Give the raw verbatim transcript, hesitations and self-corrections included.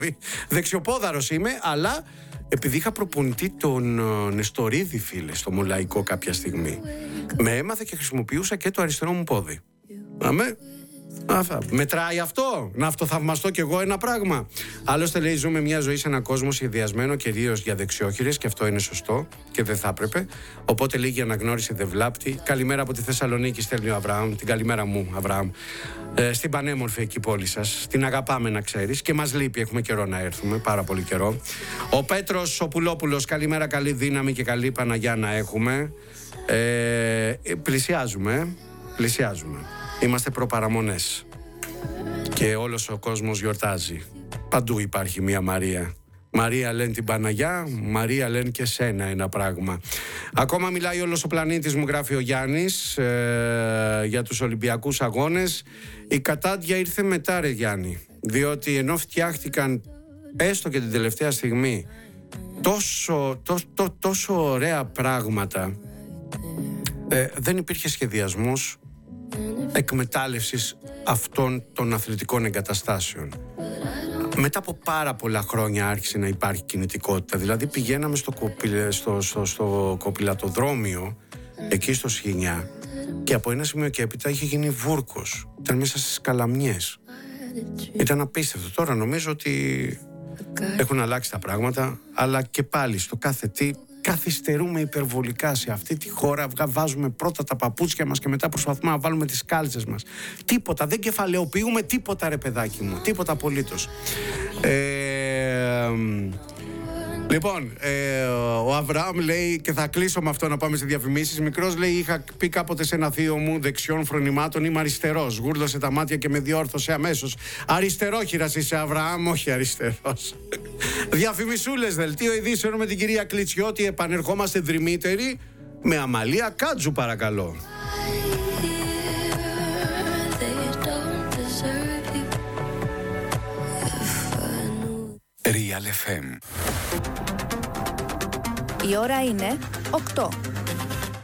Δεξιοπόδαρος είμαι, αλλά επειδή είχα προπονητή τον uh, Νεστορίδη, φίλε, στο Μολαϊκό κάποια στιγμή, με έμαθε και χρησιμοποιούσα και το αριστερό μου πόδι. Αμέ. Αυτά. Μετράει αυτό, να αυτοθαυμαστώ κι εγώ ένα πράγμα. Άλλωστε, λέει, ζούμε μια ζωή σε έναν κόσμο σχεδιασμένο κυρίως για δεξιόχειρες, και αυτό είναι σωστό και δεν θα έπρεπε. Οπότε λίγη αναγνώριση δεν βλάπτει. Καλημέρα από τη Θεσσαλονίκη, στέλνει ο Αβραάμ. Την καλημέρα μου, Αβραάμ. Ε, στην πανέμορφη εκεί πόλη σας. Την αγαπάμε, να ξέρεις, και μας λείπει. Έχουμε καιρό να έρθουμε, πάρα πολύ καιρό. Ο Πέτρος ο Πουλόπουλος, καλημέρα, καλή δύναμη και καλή Παναγιά να έχουμε. Ε, πλησιάζουμε, πλησιάζουμε. Είμαστε προπαραμονές και όλος ο κόσμος γιορτάζει. Παντού υπάρχει μία Μαρία. Μαρία λένε την Παναγιά, Μαρία λένε και σένα ένα πράγμα. Ακόμα μιλάει όλος ο πλανήτης, μου γράφει ο Γιάννης, ε, για τους Ολυμπιακούς Αγώνες. Η κατάντια ήρθε μετά, ρε Γιάννη, διότι ενώ φτιάχτηκαν έστω και την τελευταία στιγμή τόσο, τόσο, τόσο, τόσο ωραία πράγματα, ε, δεν υπήρχε σχεδιασμός εκμετάλλευσης αυτών των αθλητικών εγκαταστάσεων. Μετά από πάρα πολλά χρόνια άρχισε να υπάρχει κινητικότητα. Δηλαδή πηγαίναμε στο, κοπηλε, στο, στο, στο κοπηλατοδρόμιο, εκεί στο Σχοινιά, και από ένα σημείο και έπειτα είχε γίνει βούρκος. Ήταν μέσα στις καλαμιές. Ήταν απίστευτο. Τώρα νομίζω ότι έχουν αλλάξει τα πράγματα, αλλά και πάλι στο κάθε τι καθυστερούμε υπερβολικά σε αυτή τη χώρα. Βάζουμε πρώτα τα παπούτσια μας και μετά προσπαθούμε να βάλουμε τις κάλτσες μας. Τίποτα, δεν κεφαλαιοποιούμε τίποτα, ρε παιδάκι μου. Τίποτα απολύτως. Ε, λοιπόν, ε, ο Αβραάμ λέει, και θα κλείσω με αυτό να πάμε σε διαφημίσεις. Μικρός, λέει, είχα πει κάποτε σε ένα θείο μου δεξιών φρονημάτων, είμαι αριστερός. Γούρλωσε τα μάτια και με διόρθωσε αμέσως. Αριστερόχειρας είσαι, Αβραάμ, όχι αριστερός. Διαφημισούλες, δελτίο ειδήσεων με την κυρία Κλιτσιώτη. Επανερχόμαστε δρυμύτεροι με Αμαλία Κάτζου, παρακαλώ. Real εφ εμ. Η ώρα είναι οκτώ.